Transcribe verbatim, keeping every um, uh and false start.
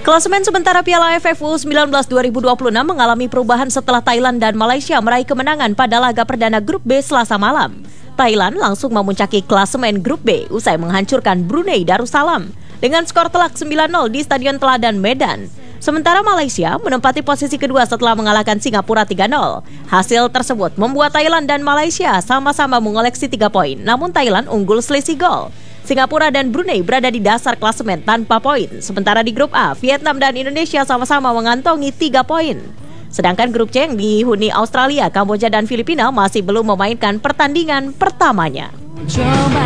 Klasemen sementara Piala A F F U sembilan belas dua ribu dua puluh enam mengalami perubahan setelah Thailand dan Malaysia meraih kemenangan pada laga perdana Grup B Selasa malam. Thailand langsung memuncaki klasemen Grup B usai menghancurkan Brunei Darussalam dengan skor telak sembilan nol di Stadion Teladan Medan. Sementara Malaysia menempati posisi kedua setelah mengalahkan Singapura tiga nol. Hasil tersebut membuat Thailand dan Malaysia sama-sama mengoleksi tiga poin, namun Thailand unggul selisih gol. Singapura dan Brunei berada di dasar klasemen tanpa poin. Sementara di Grup A, Vietnam dan Indonesia sama-sama mengantongi tiga poin. Sedangkan Grup C yang dihuni Australia, Kamboja dan Filipina masih belum memainkan pertandingan pertamanya.